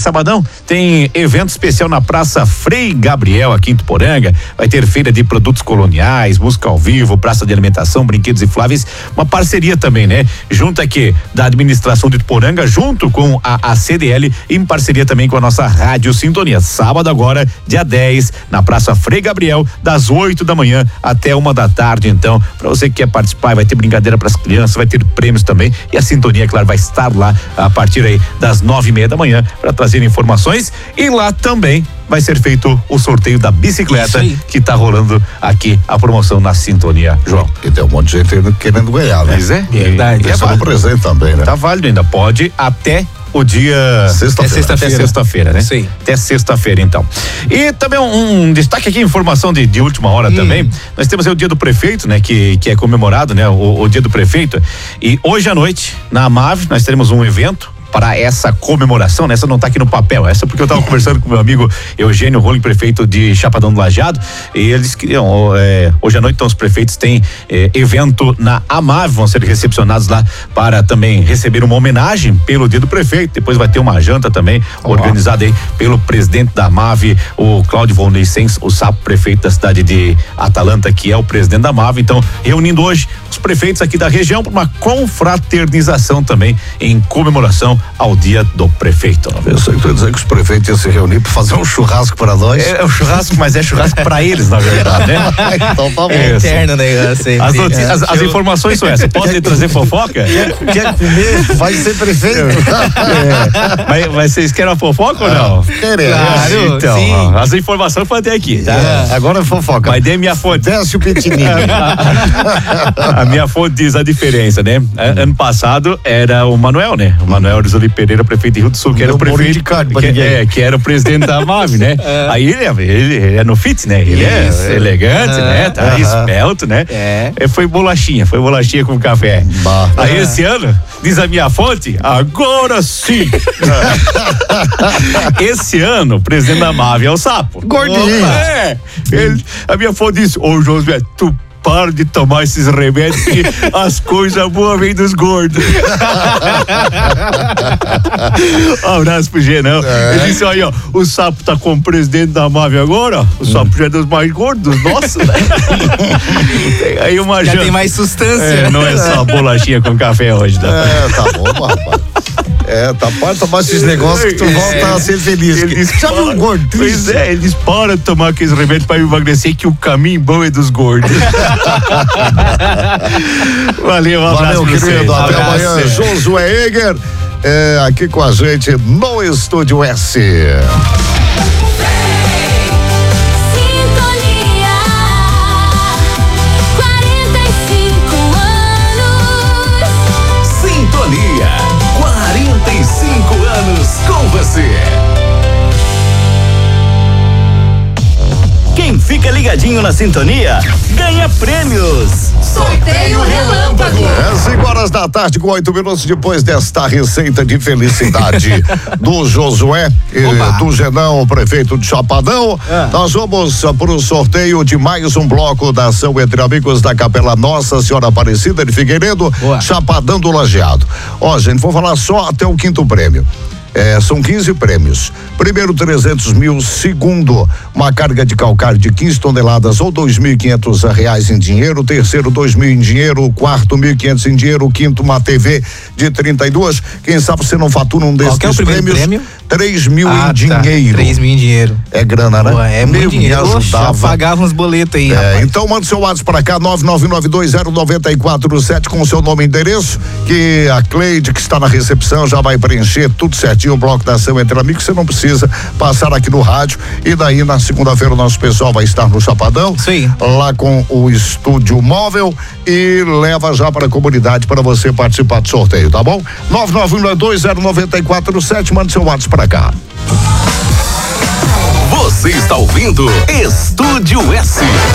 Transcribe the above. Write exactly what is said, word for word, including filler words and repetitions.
sabadão tem evento especial na Praça Frei Gabriel, aqui em Tuporanga. Vai ter feira de produtos coloniais, música ao vivo, praça de alimentação, brinquedos infláveis, uma parceria também, né? Junto aqui da administração de Tuporanga, junto com a, a C D L, em parceria também com a nossa Rádio Sintonia. Sábado agora, dia dez, na Praça Frei Gabriel, das oito da manhã até uma da tarde. Então, para você que quer participar, vai ter brincadeira para as crianças, vai ter prêmios também, e a Sintonia, claro, vai estar lá a partir aí das nove e meia da manhã para trazer informações, e lá também vai ser feito o sorteio da bicicleta que tá rolando aqui, a promoção na Sintonia, João. E tem um monte de gente querendo ganhar, né? Mas é, verdade. E é válido presente também, né? Tá válido ainda, pode até o dia sexta-feira, sexta-feira, até sexta-feira, né? Sim. Até sexta-feira, então. E também um, um destaque aqui, informação de, de última hora hum. também. Nós temos aí o dia do prefeito, né? Que, que é comemorado, né? O, o dia do prefeito. E hoje à noite, na AMAV, nós teremos um evento para essa comemoração, né? Essa não tá aqui no papel, essa porque eu tava conversando com meu amigo Eugênio Rolim, prefeito de Chapadão do Lajeado, e eles queriam, é, hoje à noite então os prefeitos têm é, evento na AMAV, vão ser recepcionados lá para também receber uma homenagem pelo dia do prefeito. Depois vai ter uma janta também, oh, organizada aí pelo presidente da AMAV, o Cláudio Von Licens, o Sapo, prefeito da cidade de Atalanta, que é o presidente da AMAV. Então, reunindo hoje os prefeitos aqui da região para uma confraternização também em comemoração ao dia do prefeito. Eu sei que tu ia dizer que os prefeitos iam se reunir para fazer um churrasco para nós. É, é um churrasco, mas é churrasco para eles, na verdade, né? Então tá bom. É eterno negócio. As, notícias, as, as informações são essas. Pode trazer fofoca? Quer, quer comer? Vai ser prefeito. É. Mas, mas vocês querem a fofoca ou não? Queremos. Claro, então, sim. Ó, as informações foram até aqui. Tá? É, agora é fofoca. Mas dê minha fonte. Desce o pitininho. a, a minha fonte diz a diferença, né? Hum. Ano passado era o Manuel, né? O Manuel Risoli Pereira, prefeito de Rio do Sul, que era o prefeito, que, é, que era o presidente da AMAV, né? É. Aí ele, ele, ele é no fit, né? Ele Isso. é elegante, ah, né? Tá ah, esbelto, né? É. Foi bolachinha, foi bolachinha com café. Bah. Aí esse ano, diz a minha fonte, agora sim! Esse ano, o presidente da AMAV é o Sapo. Gordinho. É. Ele, a minha fonte disse, ô Josué, tu para de tomar esses remédios que as coisas boas vêm dos gordos. Um abraço pro Genão. É. Ele disse, aí ó, o Sapo tá como presidente da AMAV agora, ó, o Sapo hum. já é dos mais gordos, nossa, né? Tem aí uma já janta. Tem mais sustância. É, não é só bolachinha com café hoje, tá? É, tá bom, rapaz. É, tá, pode tomar esses negócios que tu volta é. a ser feliz. Ele diz, já viu um gordo? Pois é, ele diz, para de tomar aqueles remédios pra emagrecer, que o caminho bom é dos gordos. Valeu, um abraço, Valeu, querido. Até abraço. Amanhã, Josué Eger, é, aqui com a gente no Estúdio S. Com você. Quem fica ligadinho na Sintonia ganha prêmios. Sorteio Relâmpago. É cinco horas da tarde, com oito minutos depois desta receita de felicidade do Josué e do Genão, o prefeito de Chapadão. É. Nós vamos para o sorteio de mais um bloco da ação entre amigos da Capela Nossa Senhora Aparecida de Figueiredo, Boa. Chapadão do Lajeado. Ó, gente, vou falar só até o quinto prêmio. É, são quinze prêmios. Primeiro, trezentos mil. Segundo, uma carga de calcário de quinze toneladas ou dois mil e quinhentos reais em dinheiro. Terceiro, dois mil em dinheiro. Quarto, mil e quinhentos em dinheiro. Quinto, uma T V de trinta e dois. Quem sabe você não fatura um desses Qual que é o primeiro prêmios? Prêmio? três mil ah, em dinheiro. Tá. três mil em dinheiro. É grana, né? Pô, é muito dinheiro. Me ajudava. Oxa, pagava uns boletos aí, é, rapaz. Então manda seu WhatsApp pra cá, nove nove nove dois zero nove quatro sete, com o seu nome e endereço, que a Cleide, que está na recepção, já vai preencher tudo certinho, o bloco da ação entre amigos. Você não precisa passar aqui no rádio, e daí na segunda-feira o nosso pessoal vai estar no Chapadão, Sim. lá com o estúdio móvel, e leva já para a comunidade para você participar do sorteio, tá bom? nove nove nove dois zero nove quatro sete, manda seu WhatsApp pra cá. Você está ouvindo Estúdio S.